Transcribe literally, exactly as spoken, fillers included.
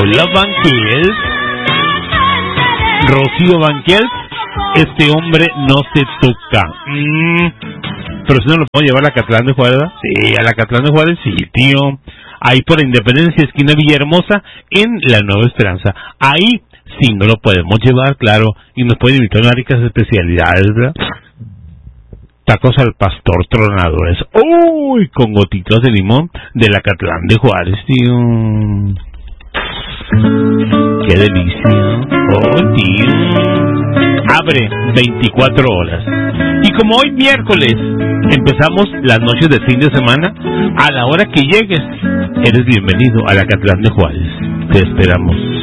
Paula Banquels, Rocío Banquels. Este hombre no se toca. Mm. Pero si no lo puedo llevar a Acatlán de Juárez, ¿verdad? Sí, a la Acatlán de Juárez, sí, tío. Ahí por Independencia, esquina Villahermosa, en la Nueva Esperanza. Ahí sí no lo podemos llevar, claro. Y nos pueden invitar a unas ricas especialidades, ¿verdad? Tacos al pastor tronadores. Uy, con gotitas de limón de la Acatlán de Juárez, tío. Qué delicia. Oh, tío. Abre veinticuatro horas. Y como hoy miércoles empezamos las noches de fin de semana, a la hora que llegues, eres bienvenido a la Acatlán de Juárez. Te esperamos.